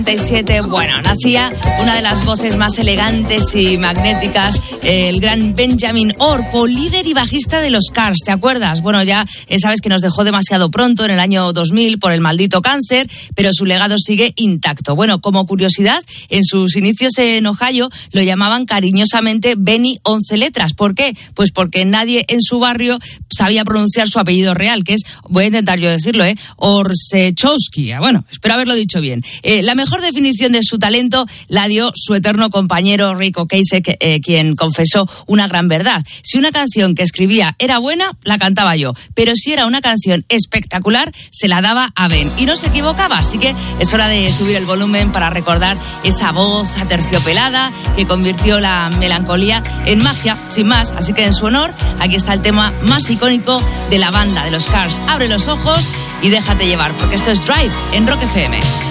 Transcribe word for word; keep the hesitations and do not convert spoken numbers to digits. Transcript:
siete, bueno, nacía una de las voces más elegantes y magnéticas, el gran Benjamin Orpo, líder y bajista de los Cars, ¿te acuerdas? Bueno, ya eh, sabes que nos dejó demasiado pronto, en el año dos mil, por el maldito cáncer, pero su legado sigue intacto. Bueno, como curiosidad, en sus inicios en Ohio lo llamaban cariñosamente Benny Once Letras. ¿Por qué? Pues porque nadie en su barrio sabía pronunciar su apellido real, que es, voy a intentar yo decirlo, ¿eh? Orzechowski. Bueno, espero haberlo dicho bien. Eh, la mejor definición de su talento la dio su eterno compañero Rick Ocasek, eh, quien confesó una gran verdad. Si una canción que escribía era buena, la cantaba yo, pero si era una canción espectacular, se la daba a Ben. Y no se equivocaba, así que es hora de subir el volumen para recordar esa voz aterciopelada que convirtió la melancolía en magia, sin más. Así que en su honor, aquí está el tema más icónico de la banda de los Cars. Abre los ojos y déjate llevar, porque esto es Drive en Rock F M.